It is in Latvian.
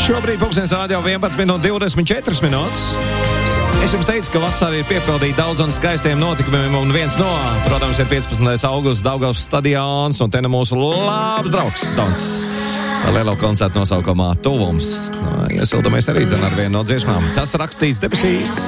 Šobrīd pulkstenis rādio 11:24 minūtes. Es jums teicu, ka vasara ir piepildīta daudz un skaistiem notikumiem, un viens no, protams, ir 15. augusts Daugavas stadions, un te nu mūsu labs draugs Stons. Lielo koncertu nosaukumā Tuvums. Iesildamies arī ar vienu no dziesmām. Tas rakstīts debesīs.